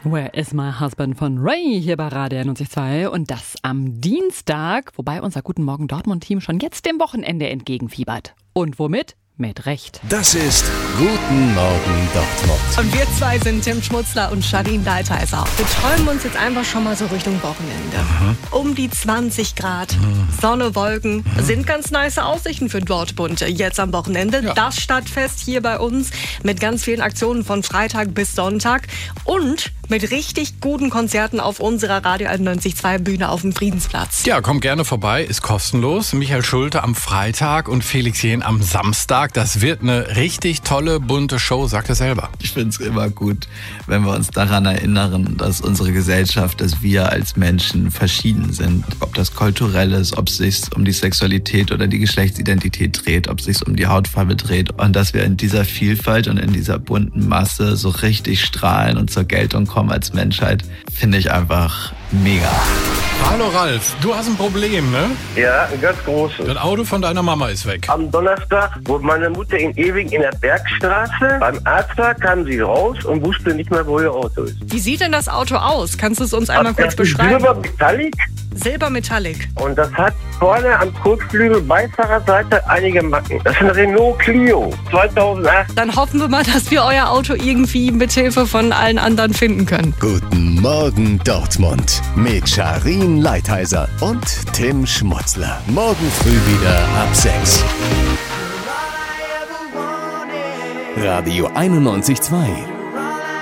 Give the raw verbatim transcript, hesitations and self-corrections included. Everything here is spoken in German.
Where is my husband von Ray hier bei Radio einundneunzig Komma zwei und das am Dienstag, wobei unser Guten Morgen Dortmund-Team schon jetzt dem Wochenende entgegenfiebert. Und womit? Mit Recht. Das ist Guten Morgen Dortmund. Und wir zwei sind Tim Schmutzler und Charlene Leitheiser. Wir träumen uns jetzt einfach schon mal so Richtung Wochenende. Mhm. Um die zwanzig Grad, mhm. Sonne, Wolken, mhm. sind ganz nice Aussichten für Dortmund. Jetzt am Wochenende, ja. Das Stadtfest hier bei uns mit ganz vielen Aktionen von Freitag bis Sonntag und mit richtig guten Konzerten auf unserer Radio einundneunzig Komma zwei Bühne auf dem Friedensplatz. Ja, komm gerne vorbei, ist kostenlos. Michael Schulte am Freitag und Felix Jähn am Samstag. Das wird eine richtig tolle, bunte Show, sagt er selber. Ich finde es immer gut, wenn wir uns daran erinnern, dass unsere Gesellschaft, dass wir als Menschen verschieden sind. Ob das kulturell ist, ob es sich um die Sexualität oder die Geschlechtsidentität dreht, ob es sich um die Hautfarbe dreht. Und dass wir in dieser Vielfalt und in dieser bunten Masse so richtig strahlen und zur Geltung kommen als Menschheit, finde ich einfach mega. Hallo Ralf, du hast ein Problem, ne? Ja, ein ganz großes. Das Auto von deiner Mama ist weg. Am Donnerstag wurde meine Mutter in Ewing in der Bergstraße. Beim Arzt war, kam sie raus und wusste nicht mehr, wo ihr Auto ist. Wie sieht denn das Auto aus? Kannst du es uns einmal Ach, kurz beschreiben? Silber Metallic. Silber Metallic. Und das hat vorne am Kotflügel Beifahrerseite einige Macken. Das ist ein Renault Clio zweitausendacht. Dann hoffen wir mal, dass wir euer Auto irgendwie mit Hilfe von allen anderen finden können. Guten Morgen Dortmund mit Charlene Leitheiser und Tim Schmutzler. Morgen früh wieder ab sechs. Radio einundneunzig Komma zwei